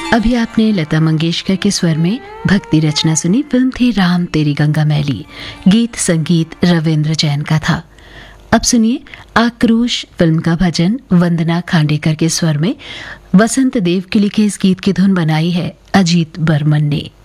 अभी आपने लता मंगेशकर के स्वर में भक्ति रचना सुनी। फिल्म थी राम तेरी गंगा मैली। गीत संगीत रविंद्र जैन का था। अब सुनिए आक्रोश फिल्म का भजन वंदना खांडेकर के स्वर में। वसंत देव के लिखे इस गीत की धुन बनाई है अजीत बर्मन ने।